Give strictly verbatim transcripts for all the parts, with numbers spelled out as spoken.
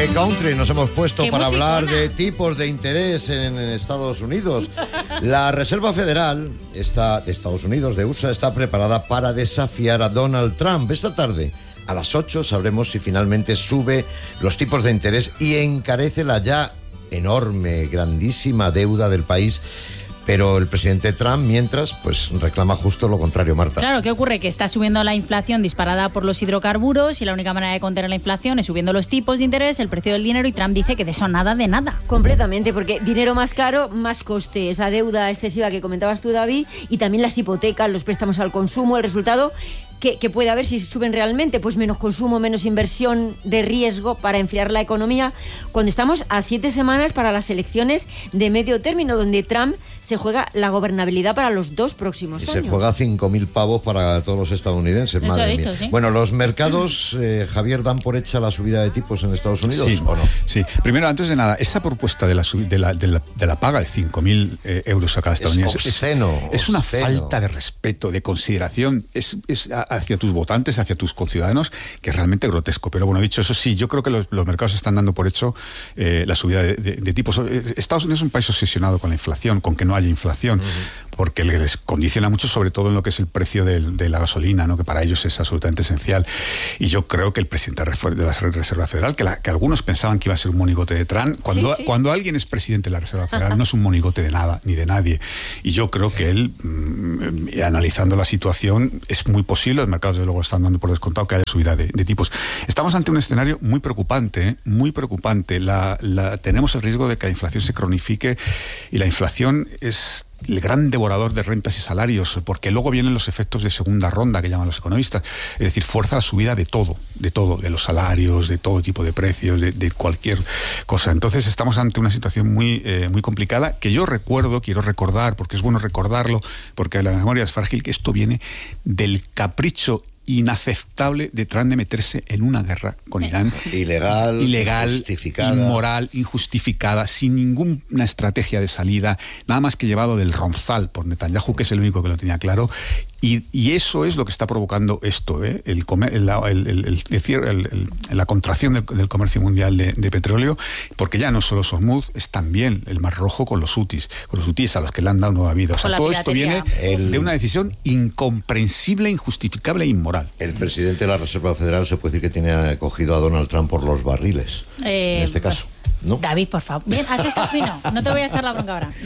qué country nos hemos puesto Qué para musicona. hablar de tipos de interés en, en Estados Unidos. La Reserva Federal está, de Estados Unidos, de U S A, está preparada para desafiar a Donald Trump. Esta tarde, a las ocho, sabremos si finalmente sube los tipos de interés y encarece la ya enorme, grandísima deuda del país. Pero el presidente Trump, mientras, pues reclama justo lo contrario, Marta. Claro, ¿qué ocurre? Que está subiendo la inflación disparada por los hidrocarburos y la única manera de contener la inflación es subiendo los tipos de interés, el precio del dinero, y Trump dice que de eso nada de nada. Completamente, porque dinero más caro, más coste. Esa deuda excesiva que comentabas tú, David, y también las hipotecas, los préstamos al consumo, el resultado que, que puede haber si suben realmente, pues menos consumo, menos inversión de riesgo para enfriar la economía, cuando estamos a siete semanas para las elecciones de medio término, donde Trump se juega la gobernabilidad para los dos próximos y años. se juega cinco mil pavos para todos los estadounidenses, Eso madre he dicho, mía. sí. Bueno, los mercados, eh, Javier, ¿dan por hecha la subida de tipos en Estados Unidos Sí, o no? sí. Primero, antes de nada, esa propuesta de la, sub- de la, de la, de la paga de cinco mil eh, euros a cada estadounidense Es obsceno, es, es una obsceno. falta de respeto, de consideración, es, es a- hacia tus votantes, hacia tus conciudadanos, que es realmente grotesco. Pero bueno, dicho eso, sí, yo creo que los, los mercados están dando por hecho eh, la subida de, de, de tipos. Estados Unidos es un país obsesionado con la inflación, con que no haya inflación. Uh-huh. Porque les condiciona mucho, sobre todo en lo que es el precio del, de la gasolina, ¿no? Que para ellos es absolutamente esencial. Y yo creo que el presidente de la Reserva Federal, que, la, que algunos pensaban que iba a ser un monigote de Trump, cuando, sí, sí. cuando alguien es presidente de la Reserva Federal no es un monigote de nada, ni de nadie. Y yo creo que él, mmm, analizando la situación, es muy posible, los mercados de luego están dando por descontado que haya subida de, de tipos. Estamos ante un escenario muy preocupante, ¿eh? muy preocupante. La, la, tenemos el riesgo de que la inflación se cronifique, y la inflación es el gran devorador de rentas y salarios, porque luego vienen los efectos de segunda ronda que llaman los economistas, es decir, fuerza la subida de todo, de todo, de los salarios, de todo tipo de precios, de, de cualquier cosa. Entonces estamos ante una situación muy, eh, muy complicada, que yo recuerdo, quiero recordar, porque es bueno recordarlo, porque la memoria es frágil, que esto viene del capricho inaceptable de Trump de meterse en una guerra con Irán. Ilegal, ilegal, injustificada. inmoral, injustificada, sin ninguna estrategia de salida, nada más que llevado del ronzal por Netanyahu, que es el único que lo tenía claro. Y, y eso es lo que está provocando esto, ¿eh? el, comer, el, el, el, el, el, el, la contracción del, del comercio mundial de, de petróleo, porque ya no solo Hormuz, es también el Mar Rojo con los hutis, con los hutis a los que le han dado nueva vida. O sea, todo esto viene el, de una decisión incomprensible, injustificable e inmoral. El presidente de la Reserva Federal se puede decir que tiene cogido a Donald Trump por los barriles, eh, en este caso. ¿No? David, por favor. Bien, haz esto fino. No te voy a echar la bronca ahora.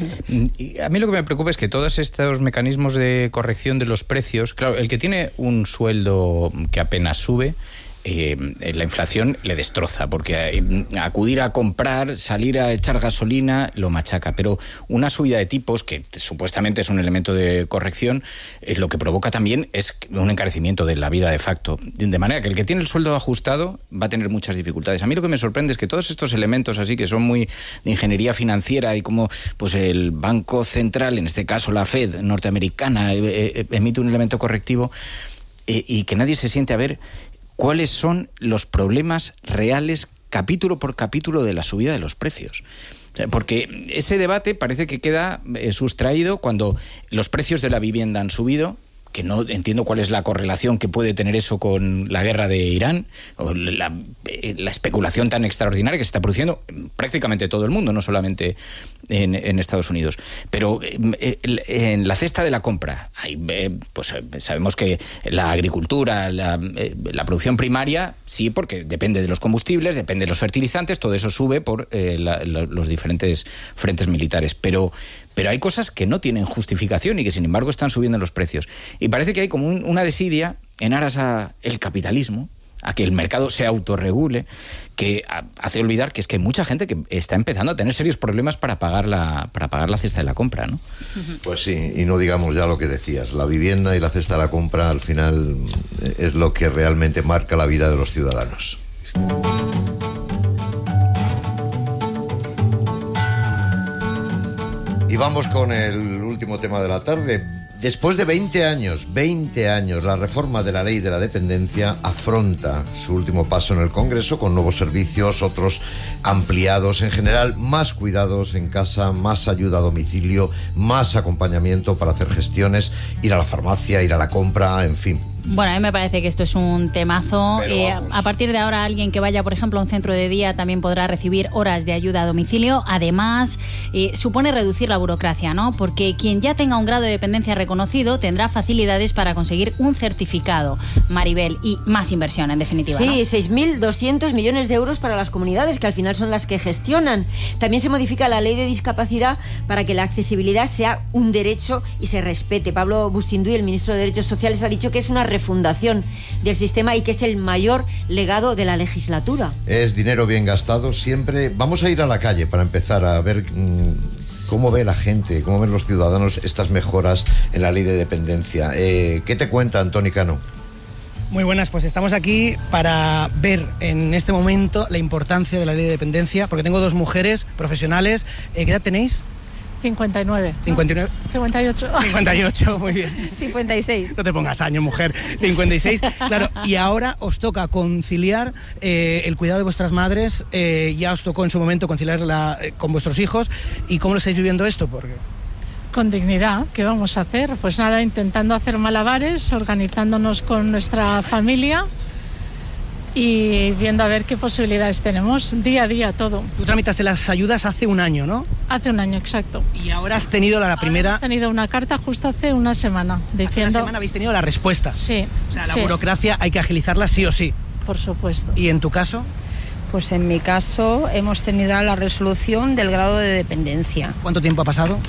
A mí lo que me preocupa es que todos estos mecanismos de corrección de los precios, claro, el que tiene un sueldo que apenas sube, Eh, la inflación le destroza, porque eh, acudir a comprar, salir a echar gasolina, lo machaca. Pero una subida de tipos, que supuestamente es un elemento de corrección, eh, lo que provoca también es un encarecimiento de la vida de facto. De manera que el que tiene el sueldo ajustado va a tener muchas dificultades. A mí lo que me sorprende es que todos estos elementos así, que son muy de ingeniería financiera, y como pues el Banco Central, en este caso la Fed norteamericana, eh, eh, emite un elemento correctivo, eh, y que nadie se siente a ver cuáles son los problemas reales, capítulo por capítulo, de la subida de los precios. Porque ese debate parece que queda eh, sustraído cuando los precios de la vivienda han subido, que no entiendo cuál es la correlación que puede tener eso con la guerra de Irán, o la, la especulación tan extraordinaria que se está produciendo en prácticamente todo el mundo, no solamente en, en Estados Unidos. Pero eh, en la cesta de la compra, hay, eh, pues sabemos que la agricultura, la, eh, la producción primaria, sí, porque depende de los combustibles, depende de los fertilizantes, todo eso sube por eh, la, la, los diferentes frentes militares. Pero Pero hay cosas que no tienen justificación y que, sin embargo, están subiendo los precios. Y parece que hay como un, una desidia en aras a el capitalismo, a que el mercado se autorregule, que hace olvidar que es que hay mucha gente que está empezando a tener serios problemas para pagar la, para pagar la cesta de la compra, ¿no? Pues sí, y no digamos ya lo que decías. La vivienda y la cesta de la compra, al final, es lo que realmente marca la vida de los ciudadanos. Y vamos con el último tema de la tarde. Después de veinte años, veinte años, la reforma de la ley de la dependencia afronta su último paso en el Congreso con nuevos servicios, otros ampliados, en general más cuidados en casa, más ayuda a domicilio, más acompañamiento para hacer gestiones, ir a la farmacia, ir a la compra, en fin. Bueno, a mí me parece que esto es un temazo. Eh, a partir de ahora, alguien que vaya, por ejemplo, a un centro de día también podrá recibir horas de ayuda a domicilio. Además, eh, supone reducir la burocracia, ¿no? Porque quien ya tenga un grado de dependencia reconocido tendrá facilidades para conseguir un certificado, Maribel, y más inversión, en definitiva. Sí, ¿no? seis mil doscientos millones de euros para las comunidades, que al final son las que gestionan. También se modifica la ley de discapacidad para que la accesibilidad sea un derecho y se respete. Pablo Bustinduy, el ministro de Derechos Sociales, ha dicho que es una refundación del sistema y que es el mayor legado de la legislatura. Es dinero bien gastado siempre. Vamos a ir a la calle para empezar a ver mmm, cómo ve la gente, cómo ven los ciudadanos estas mejoras en la ley de dependencia. Eh, ¿Qué te cuenta, Antoni Cano? Muy buenas, pues estamos aquí para ver en este momento la importancia de la ley de dependencia, porque tengo dos mujeres profesionales. Eh, ¿Qué edad tenéis? cincuenta y nueve. cincuenta y nueve. cincuenta y ocho. cincuenta y ocho, muy bien. cincuenta y seis. No te pongas año, mujer. cincuenta y seis. Claro, y ahora os toca conciliar eh, el cuidado de vuestras madres. Eh, ya os tocó en su momento conciliarla eh, con vuestros hijos. ¿Y cómo lo estáis viviendo esto? Porque... Con dignidad, ¿qué vamos a hacer? Pues nada, intentando hacer malabares, organizándonos con nuestra familia y viendo a ver qué posibilidades tenemos, día a día todo. Tú tramitaste las ayudas hace un año, ¿no? Hace un año, exacto. Y ahora has tenido la, la primera... Hemos tenido una carta justo hace una semana diciendo... Hace una semana habéis tenido la respuesta. Sí. O sea, la sí. burocracia hay que agilizarla sí o sí. Por supuesto. ¿Y en tu caso? Pues en mi caso hemos tenido la resolución del grado de dependencia. ¿Cuánto tiempo ha pasado?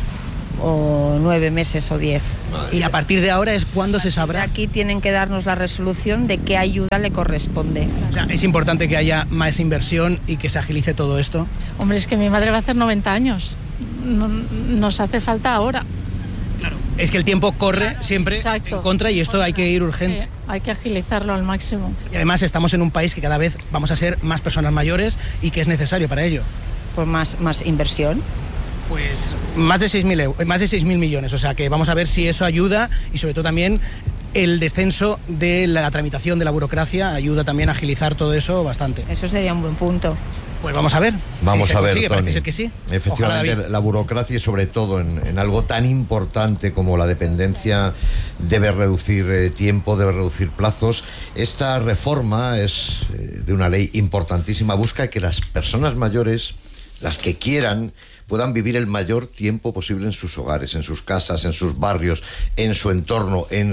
O nueve meses o diez. Y a partir de ahora es cuando se sabrá. Aquí tienen que darnos la resolución de qué ayuda le corresponde. O sea, es importante que haya más inversión y que se agilice todo esto. Hombre, es que mi madre va a hacer noventa años. No, nos hace falta ahora. Claro. Es que el tiempo corre siempre Exacto. en contra y esto hay que ir urgente. Sí, hay que agilizarlo al máximo. Y además estamos en un país que cada vez vamos a ser más personas mayores y que es necesario para ello. Pues más, más inversión. Pues más de seis mil euros, más de seis mil millones, o sea que vamos a ver si eso ayuda y sobre todo también el descenso de la tramitación de la burocracia ayuda también a agilizar todo eso bastante. Eso sería un buen punto. Pues vamos a ver. Vamos si se a ver, consigue, Toni. Parece ser que sí. Efectivamente, Ojalá, la burocracia y sobre todo en, en algo tan importante como la dependencia debe reducir eh, tiempo, debe reducir plazos. Esta reforma es eh, de una ley importantísima. Busca que las personas mayores, las que quieran, puedan vivir el mayor tiempo posible en sus hogares, en sus casas, en sus barrios, en su entorno, en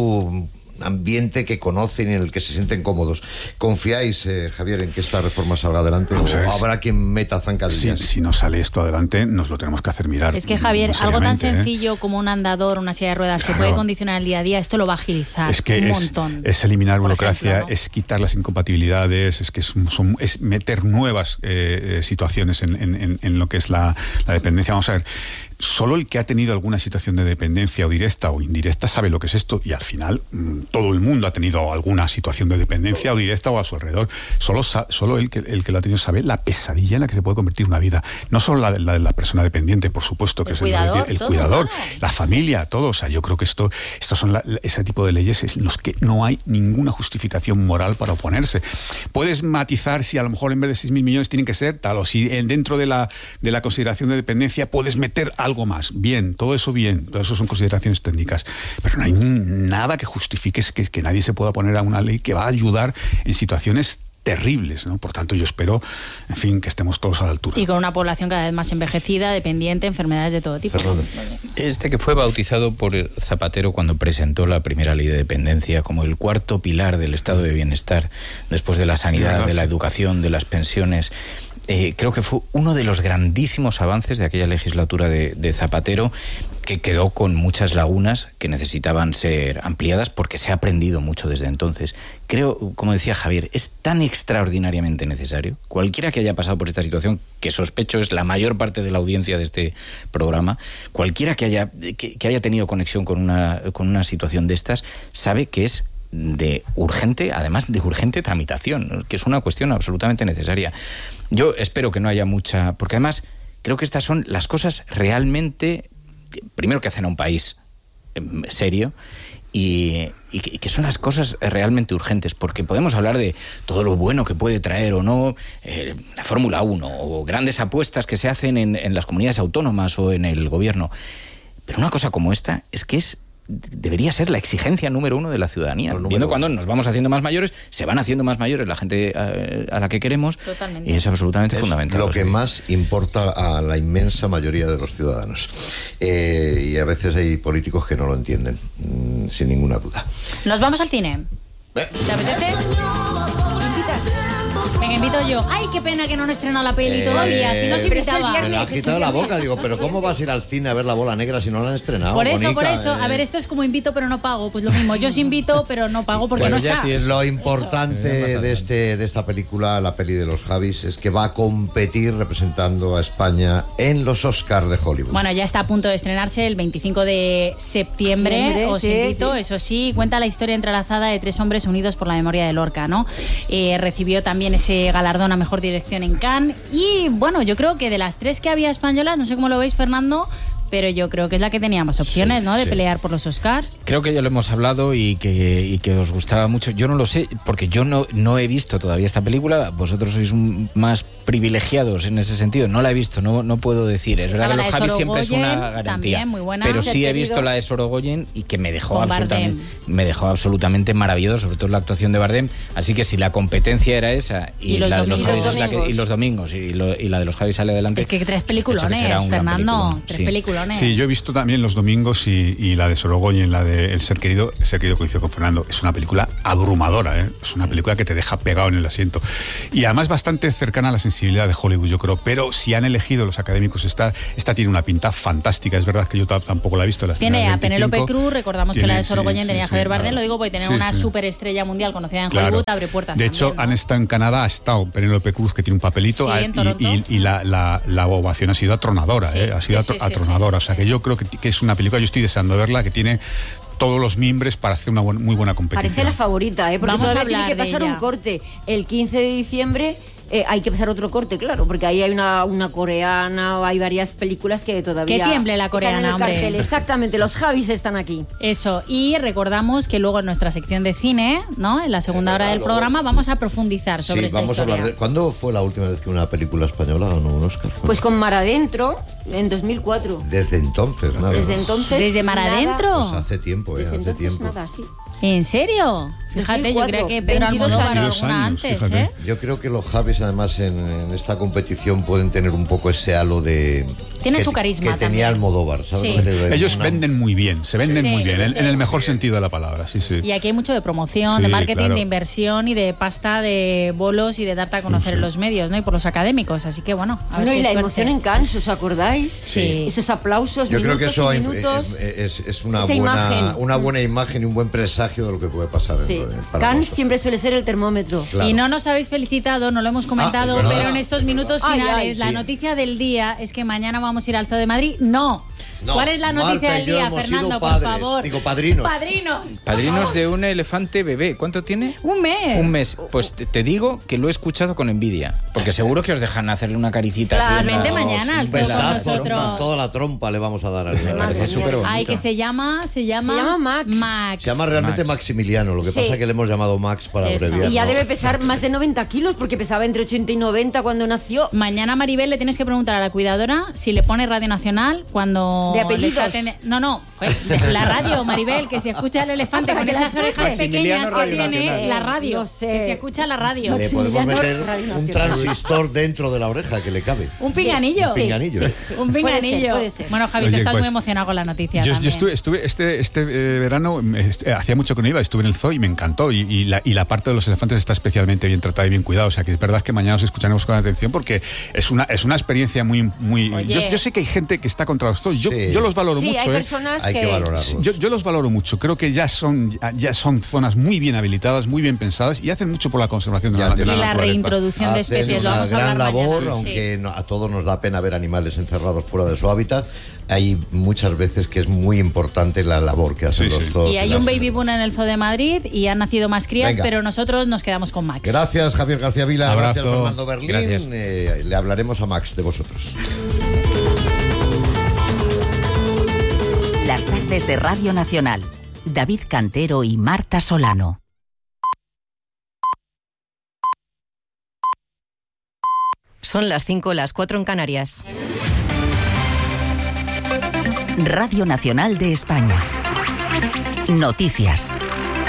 su ambiente que conocen y en el que se sienten cómodos. ¿Confiáis, eh, Javier, en que esta reforma salga adelante? ¿O sea, habrá quien meta zancadillas? Si, si no sale esto adelante, nos lo tenemos que hacer mirar. Es que, Javier, algo tan sencillo ¿eh? como un andador, una silla de ruedas claro. que puede condicionar el día a día, esto lo va a agilizar es que un es, montón. Es eliminar burocracia, ejemplo, ¿no? Es quitar las incompatibilidades, es que es, son, es meter nuevas eh, situaciones en, en, en lo que es la, la dependencia. Vamos a ver. Solo el que ha tenido alguna situación de dependencia o directa o indirecta sabe lo que es esto y al final mmm, todo el mundo ha tenido alguna situación de dependencia o directa o a su alrededor. Solo, solo el, que, el que lo ha tenido sabe la pesadilla en la que se puede convertir una vida. No solo la de la, la persona dependiente, por supuesto, que el es cuidador, el, el todo, cuidador, ¿no? La familia, todo. O sea, yo creo que esto, estos son la, ese tipo de leyes en los que no hay ninguna justificación moral para oponerse. Puedes matizar si a lo mejor en vez de seis mil millones tienen que ser tal, o si dentro de la, de la consideración de dependencia puedes meter algo más. Bien, todo eso bien, todo eso son consideraciones técnicas, pero no hay ni nada que justifique que, que nadie se pueda poner a una ley que va a ayudar en situaciones terribles, ¿no? Por tanto, yo espero, en fin, que estemos todos a la altura. Y con una población cada vez más envejecida, dependiente, enfermedades de todo tipo. Fernando. Este que fue bautizado por Zapatero cuando presentó la primera ley de dependencia como el cuarto pilar del estado de bienestar, después de la sanidad, de la educación, de las pensiones. Eh, creo que fue uno de los grandísimos avances de aquella legislatura de, de Zapatero, que quedó con muchas lagunas que necesitaban ser ampliadas porque se ha aprendido mucho desde entonces. Creo, como decía Javier, es tan extraordinariamente necesario. Cualquiera que haya pasado por esta situación, que sospecho es la mayor parte de la audiencia de este programa, cualquiera que haya, que, que haya tenido conexión con una, con una situación de estas, sabe que es de urgente, además de urgente tramitación, que es una cuestión absolutamente necesaria. Yo espero que no haya mucha, porque además creo que estas son las cosas realmente, primero, que hacen a un país serio y, y, que, y que son las cosas realmente urgentes, porque podemos hablar de todo lo bueno que puede traer o no eh, la Fórmula uno o grandes apuestas que se hacen en, en las comunidades autónomas o en el gobierno, pero una cosa como esta es que es debería ser la exigencia número uno de la ciudadanía. Viendo cuando nos vamos haciendo más mayores, se van haciendo más mayores la gente a, a la que queremos. Totalmente. Y es absolutamente es fundamental. Lo que sí. más importa a la inmensa mayoría de los ciudadanos. Eh, y a veces hay políticos que no lo entienden, mmm, sin ninguna duda. Nos vamos al cine. ¿Eh? ¿Te apetece? Venga, invito yo. Ay, qué pena que no han estrenado la peli Eh, todavía. Si nos invitaba. Me lo has quitado la boca, digo, pero ¿cómo vas a ir al cine a ver La Bola Negra si no la han estrenado? Por eso, Bonica, por eso. eh. A ver, esto es como invito pero no pago. Pues lo mismo, yo os invito pero no pago porque Bueno, no ya está. sí es- Lo importante Eso. de este de esta película, la peli de los Javis, es que va a competir representando a España en los Oscars de Hollywood. Bueno, ya está a punto de estrenarse el veinticinco de septiembre. Septiembre, Os sí, invito, sí. eso sí, cuenta la historia entrelazada de tres hombres unidos por la memoria de Lorca, ¿no? Eh, recibió también ese galardón a mejor dirección en Cannes. Y bueno, yo creo que de las tres que había españolas, no sé cómo lo veis, Fernando, pero yo creo que es la que tenía más opciones, Sí, ¿no? De sí. pelear por los Oscars. Creo que ya lo hemos hablado y que, y que os gustaba mucho. Yo no lo sé, porque yo no, no he visto todavía esta película. Vosotros sois un- más privilegiados en ese sentido. No la he visto, no, no puedo decir. Es verdad Estaba que la los de Javis siempre es una Sorogoyen, garantía. también, muy buena. Pero Ser sí he querido. visto la de Sorogoyen y que me dejó Con absolutamente, Bardem. me dejó absolutamente maravilloso, sobre todo la actuación de Bardem. Así que si la competencia era esa y, Y los la de los domingos. Javis es la que- Domingos. y los domingos y, lo- y la de los Javis sale adelante. Es que tres hecho que peliculones, será un gran Fernando. peliculón. Tres Sí. peliculones. Sí, yo he visto también Los Domingos y, y la de Sorogoyen, la de El Ser Querido, El Ser Querido, coincido con Fernando. Es una película abrumadora, ¿eh? Es una película que te deja pegado en el asiento. Y además bastante cercana a la sensibilidad de Hollywood, yo creo. Pero si han elegido los académicos, esta, esta tiene una pinta fantástica. Es verdad que yo t- tampoco la he visto. La Tiene estrenaron a el Penélope veinticinco. Cruz, recordamos que Tiene, la de sí, Sorogoyen sí, tenía a sí, Javier Bardem, claro. lo digo porque tener Sí, una sí. superestrella mundial conocida en Claro. Hollywood abre puertas De hecho, también, han ¿no? estado en Canadá, ha estado Penélope Cruz, que tiene un papelito, Sí, ah, en y- Toronto. y, y la, la, la ovación ha sido atronadora, Sí, ¿eh? Ha sido sí, atro- sí, sí, atronadora. sí. O sea, que yo creo que, que es una película, yo estoy deseando verla, que tiene todos los mimbres para hacer una buen- muy buena competición. Parece la favorita, ¿eh? Porque Vamos a todavía tiene hablar que de pasar ella. un corte. El quince de diciembre eh, hay que pasar otro corte, claro, porque ahí hay una, una coreana o hay varias películas que todavía... Que tiemble la están coreana, en el hombre. cartel. Exactamente, los Javis están aquí. Eso, y recordamos que luego en nuestra sección de cine, ¿no? En la segunda hora del luego- programa vamos a profundizar sobre Sí, esta vamos a historia. hablar de... ¿Cuándo fue la última vez que una película española ganó un Oscar? Pues con Mar Adentro, en dos mil cuatro. Desde entonces, nada. Desde más. entonces... ¿Desde Mar nada- Adentro? Pues hace tiempo, ¿eh? Desde Hace entonces tiempo. nada, sí. ¿En serio? Fíjate, yo dos mil cuatro, creo que Pedro veintidós Almodóvar o años. alguna años, antes, fíjate. ¿eh? Yo creo que los Javis, además, en, en esta competición pueden tener un poco ese halo de... Tienen que- su carisma que también. tenía Almodóvar, ¿sabes? Sí. lo que te digo? Ellos Una- venden muy bien, se venden Sí, muy bien, en, sí. en el mejor sentido de la palabra, sí, sí. Y aquí hay mucho de promoción, Sí, de marketing, claro. de inversión y de pasta de bolos y de darte a conocer en los medios, ¿no? Y por los académicos, así que bueno, a ver Bueno, si y es la suerte. emoción en Cannes, ¿os acordáis? Sí. Esos aplausos, Yo creo minutos que eso y es, minutos. es- es una, Esa buena, imagen. una buena imagen y un buen presagio de lo que puede pasar. Sí. en- para Cannes nosotros. siempre suele ser el termómetro. Claro. Y no nos habéis felicitado, no lo hemos comentado, Ah, es verdad, pero en estos es minutos verdad. Ay, finales, ay, la sí. noticia del día es que mañana vamos a ir al Zoo de Madrid. No. No, ¿Cuál es la noticia Marta y del yo día, hemos Fernando, sido por padres, favor? digo, padrinos. Padrinos. Padrinos de un elefante bebé. ¿Cuánto tiene? Un mes. Un mes. Pues te, te digo que lo he escuchado con envidia. Porque seguro que os dejan hacerle una caricita. así en la- Claramente mañana, al Un Zoo con besazo, nosotros. toda la trompa le vamos a dar al Me parece mía. súper bonito. Ay, que se llama, se llama... Se llama Max. Max. Se llama realmente Max. Maximiliano, lo que Sí. pasa es que le hemos llamado Max para Eso. abreviar. Y ya ¿no? debe pesar más de noventa kilos, porque pesaba entre ochenta y noventa cuando nació. Mañana, Maribel, le tienes que preguntar a la cuidadora si le pone Radio Nacional cuando... ¿De le apellidos? está atende- No, no, pues, de la radio, Maribel, que si escucha el elefante Para con que esas las orejas escuche. pequeñas que Radio tiene, Nacional. la radio. No sé. Que se escucha la radio. Le podemos Maximiliano meter Radio un Nacional. transistor dentro de la oreja que le cabe. Un pinganillo. Un pinganillo, ¿eh? Un Puede ser, pinganillo. puede ser. Bueno, Javi, tú Oye, estás pues, muy emocionado con la noticia Yo, yo también. estuve, estuve este, este eh, verano, me- est- hacía mucho que no iba, estuve en el zoo y me encantó. Y, y la, y la parte de los elefantes está especialmente bien tratada y bien cuidada. O sea que es verdad que mañana os escucharemos con atención porque es una, es una experiencia muy... muy Oye. yo, yo sé que hay gente que está contra los zoos. Yo, Sí. yo los valoro Sí, mucho. hay ¿eh? personas Hay que que... valorarlos. Yo, yo los valoro mucho. Creo que ya son, ya son zonas muy bien habilitadas, muy bien pensadas y hacen mucho por la conservación de Ya la, de te la Y la naturaleza. reintroducción de Hacen especies, lo una vamos a gran hablar labor, mañana. aunque Sí. no- a todos nos da pena ver animales encerrados fuera de su hábitat. Hay muchas veces que es muy importante la labor que hacen Sí, los sí. zoos. Y hay las- un baby boom en el Zoo de Madrid y han nacido más crías, Venga. pero nosotros nos quedamos con Max. Gracias, Javier García Vila. Abrazo. Gracias, Fernando Berlín. Gracias. Eh, le hablaremos a Max de vosotros. Las tardes de Radio Nacional. David Cantero y Marta Solano. Son las cinco, las cuatro en Canarias. Radio Nacional de España. Noticias.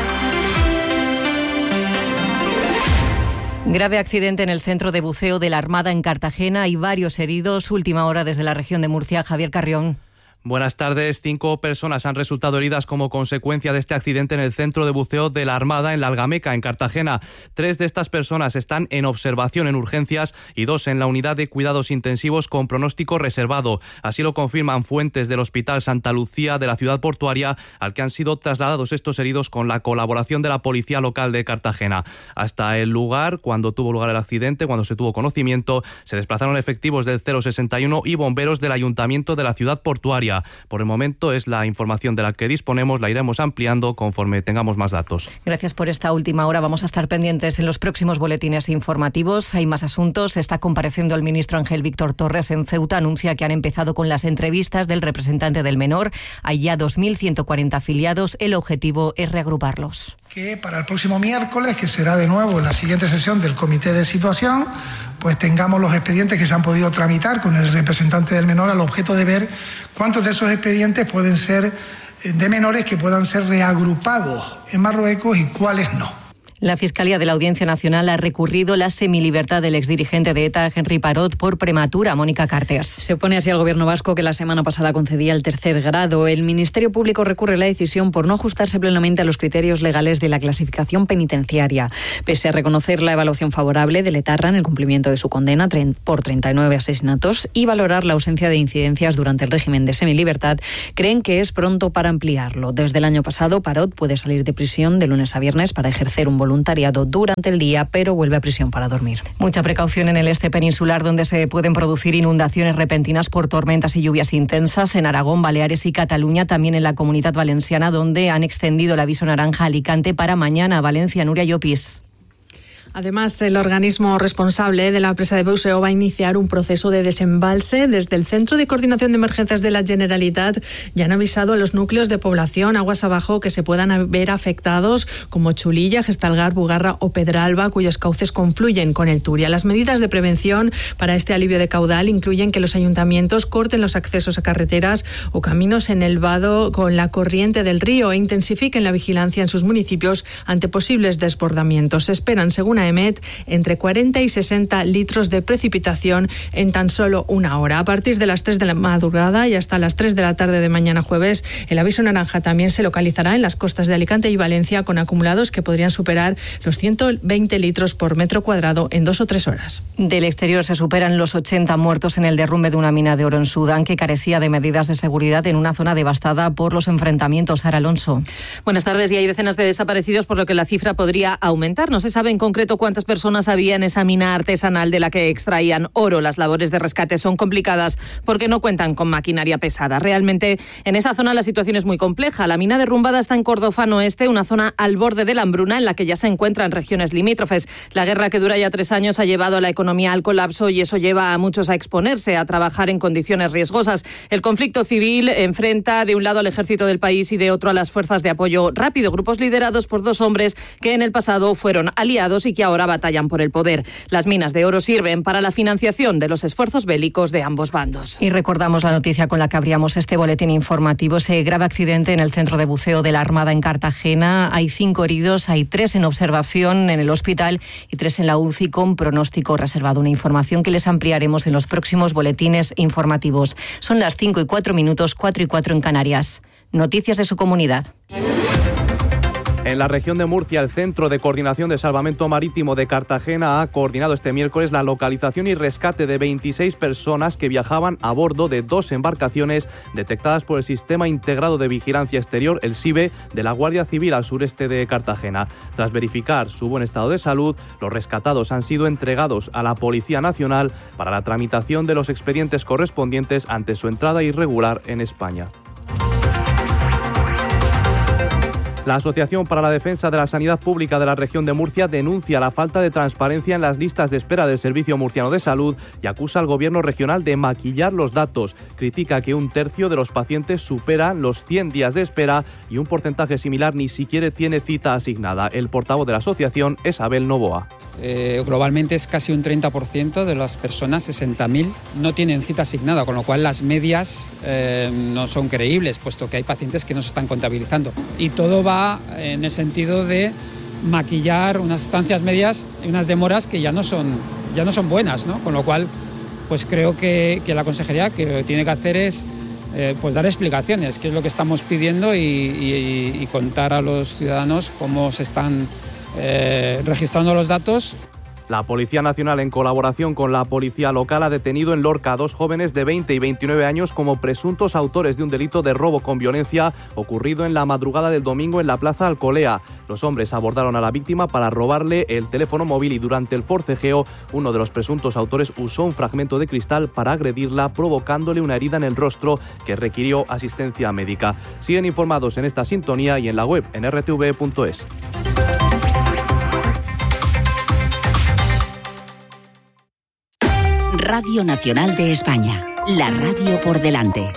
Grave accidente en el centro de buceo de la Armada en Cartagena y varios heridos. Última hora desde la región de Murcia. Javier Carrión. Buenas tardes. Cinco personas han resultado heridas como consecuencia de este accidente en el centro de buceo de la Armada en la Algameca, en Cartagena. Tres de estas personas están en observación en urgencias y dos en la unidad de cuidados intensivos con pronóstico reservado. Así lo confirman fuentes del Hospital Santa Lucía de la ciudad portuaria, al que han sido trasladados estos heridos con la colaboración de la Policía Local de Cartagena. Hasta el lugar, cuando tuvo lugar el accidente, cuando se tuvo conocimiento, se desplazaron efectivos del cero sesenta y uno y bomberos del Ayuntamiento de la ciudad portuaria. Por el momento es la información de la que disponemos, la iremos ampliando conforme tengamos más datos. Gracias por esta última hora. Vamos a estar pendientes en los próximos boletines informativos. Hay más asuntos. Está compareciendo el ministro Ángel Víctor Torres en Ceuta. Anuncia que han empezado con las entrevistas del representante del menor. Hay ya dos mil ciento cuarenta afiliados. El objetivo es reagruparlos. Que para el próximo miércoles, que será de nuevo la siguiente sesión del comité de situación, pues tengamos los expedientes que se han podido tramitar con el representante del menor, al objeto de ver cuántos de esos expedientes pueden ser de menores que puedan ser reagrupados en Marruecos y cuáles no. La Fiscalía de la Audiencia Nacional ha recurrido la semilibertad del exdirigente de ETA, Henry Parot, por prematura. Mónica Cartes. Se opone así al gobierno vasco, que la semana pasada concedía el tercer grado. El Ministerio Público recurre la decisión por no ajustarse plenamente a los criterios legales de la clasificación penitenciaria. Pese a reconocer la evaluación favorable de Letarra en el cumplimiento de su condena por treinta y nueve asesinatos y valorar la ausencia de incidencias durante el régimen de semilibertad, creen que es pronto para ampliarlo. Desde el año pasado, Parot puede salir de prisión de lunes a viernes para ejercer un voluntariado durante el día, pero vuelve a prisión para dormir. Mucha precaución en el este peninsular, donde se pueden producir inundaciones repentinas por tormentas y lluvias intensas. En Aragón, Baleares y Cataluña, también en la Comunidad Valenciana, donde han extendido el aviso naranja a Alicante para mañana. Valencia, Nuria Llopis. Además, el organismo responsable de la empresa de buceo va a iniciar un proceso de desembalse. Desde el Centro de Coordinación de Emergencias de la Generalitat ya han avisado a los núcleos de población aguas abajo que se puedan ver afectados, como Chulilla, Gestalgar, Bugarra o Pedralba, cuyos cauces confluyen con el Turia. Las medidas de prevención para este alivio de caudal incluyen que los ayuntamientos corten los accesos a carreteras o caminos en el vado con la corriente del río e intensifiquen la vigilancia en sus municipios ante posibles desbordamientos. Se esperan, según a EMET, entre cuarenta y sesenta litros de precipitación en tan solo una hora. A partir de las tres de la madrugada y hasta las tres de la tarde de mañana jueves, el aviso naranja también se localizará en las costas de Alicante y Valencia, con acumulados que podrían superar los ciento veinte litros por metro cuadrado en dos o tres horas. Del exterior se superan los ochenta muertos en el derrumbe de una mina de oro en Sudán, que carecía de medidas de seguridad en una zona devastada por los enfrentamientos. Sara Alonso. Buenas tardes. Y hay decenas de desaparecidos, por lo que la cifra podría aumentar. No se sabe en concreto cuántas personas había en esa mina artesanal de la que extraían oro. Las labores de rescate son complicadas porque no cuentan con maquinaria pesada. Realmente, en esa zona la situación es muy compleja. La mina derrumbada está en Cordofán Oeste, una zona al borde de la hambruna en la que ya se encuentran regiones limítrofes. La guerra, que dura ya tres años, ha llevado a la economía al colapso y eso lleva a muchos a exponerse, a trabajar en condiciones riesgosas. El conflicto civil enfrenta de un lado al ejército del país y de otro a las fuerzas de apoyo rápido, grupos liderados por dos hombres que en el pasado fueron aliados y que ahora batallan por el poder. Las minas de oro sirven para la financiación de los esfuerzos bélicos de ambos bandos. Y recordamos la noticia con la que abríamos este boletín informativo: ese grave accidente en el centro de buceo de la Armada en Cartagena. Hay cinco heridos, hay tres en observación en el hospital y tres en la U C I con pronóstico reservado. Una información que les ampliaremos en los próximos boletines informativos. Son las cinco y cuatro minutos, cuatro y cuatro en Canarias. Noticias de su comunidad. En la región de Murcia, el Centro de Coordinación de Salvamento Marítimo de Cartagena ha coordinado este miércoles la localización y rescate de veintiséis personas que viajaban a bordo de dos embarcaciones detectadas por el Sistema Integrado de Vigilancia Exterior, el SIVE, de la Guardia Civil al sureste de Cartagena. Tras verificar su buen estado de salud, los rescatados han sido entregados a la Policía Nacional para la tramitación de los expedientes correspondientes ante su entrada irregular en España. La Asociación para la Defensa de la Sanidad Pública de la región de Murcia denuncia la falta de transparencia en las listas de espera del Servicio Murciano de Salud y acusa al Gobierno regional de maquillar los datos. Critica que un tercio de los pacientes supera los cien días de espera y un porcentaje similar ni siquiera tiene cita asignada. El portavoz de la asociación es Abel Novoa. Eh, globalmente es casi un treinta por ciento de las personas, sesenta mil, no tienen cita asignada, con lo cual las medias eh, no son creíbles, puesto que hay pacientes que no se están contabilizando. Y todo va en el sentido de maquillar unas estancias medias y unas demoras que ya no son, ya no son buenas, ¿no? Con lo cual, pues creo que, que la consejería que lo que tiene que hacer es eh, pues dar explicaciones, que es lo que estamos pidiendo, y, y, y contar a los ciudadanos cómo se están Eh, registrando los datos. La Policía Nacional, en colaboración con la Policía Local, ha detenido en Lorca a dos jóvenes de veinte y veintinueve años como presuntos autores de un delito de robo con violencia ocurrido en la madrugada del domingo en la Plaza Alcolea. Los hombres abordaron a la víctima para robarle el teléfono móvil y durante el forcejeo uno de los presuntos autores usó un fragmento de cristal para agredirla, provocándole una herida en el rostro que requirió asistencia médica. Siguen informados en esta sintonía y en la web en r t v punto es. Radio Nacional de España, la radio por delante.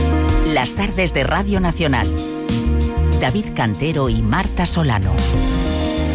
Las tardes de Radio Nacional. David Cantero y Marta Solano.